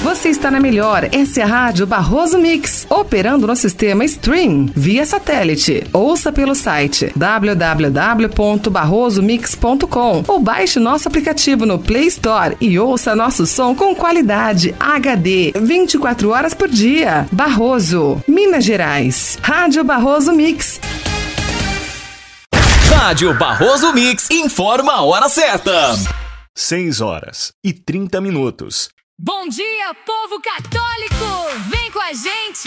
Você está na melhor, essa é a Rádio Barroso Mix, operando no sistema Stream, via satélite. Ouça pelo site www.barrosomix.com ou baixe nosso aplicativo no Play Store e ouça nosso som com qualidade HD, 24 horas por dia. Barroso, Minas Gerais. Rádio Barroso Mix. Rádio Barroso Mix informa a hora certa. 6h30. Bom dia, povo católico! Vem com a gente!